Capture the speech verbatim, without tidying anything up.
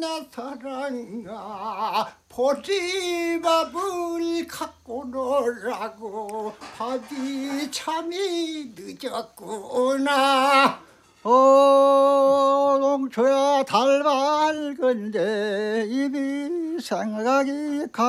내 사랑아 보리밥을 갖고 놀라고 밥이 참이 늦었구나. 어 농초야 달 밝은데 입이 생각이 가